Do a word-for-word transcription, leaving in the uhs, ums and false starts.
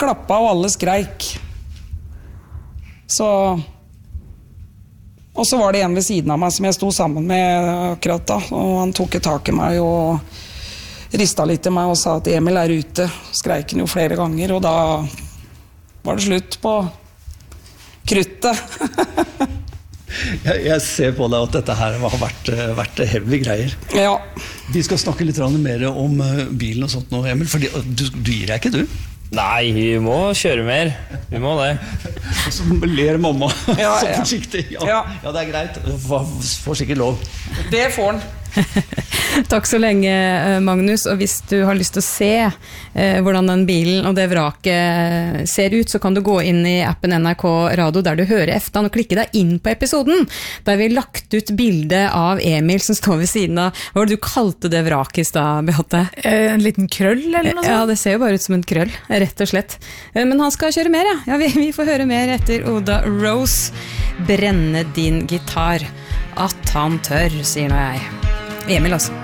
klappa og alle skreik. Så og så var det en ved siden av meg som jeg sto sammen med akkurat da, og han tok et tak i meg og ristet litt i meg og sa at Emil er ute. Skreik han jo flere ganger, og da var det slutt på kruttet. jeg, jeg ser på deg at dette her har vært, vært hevlige greier. Ja. Vi skal snakke litt mer om bilen og sånt nå, Emil, for du, du gir deg ikke, du? Nei, vi må kjøre mer. Vi må det. Og så ler mamma ja, så ja. forsiktig. Ja, ja. ja, det er greit. Får, får sikkert lov. Det får han. Takk så lenge, Magnus, og hvis du har lyst til å se eh, hvordan den bilen og det vraket ser ut, så kan du gå inn i appen N R K Radio der du hører Eftan og klikke deg inn på episoden, der vi har lagt ut bilde av Emil som står ved siden av, hva var det du kalte det vraket i sted, Beate? En liten krøll eller noe sånt? Ja, det ser jo bare ut som en krøll, rett og slett. Men han skal kjøre mer, ja. Ja, vi, vi får høre mer etter Oda Rose. Brenne din gitar. At han tør, sier nå jeg. Emil altså.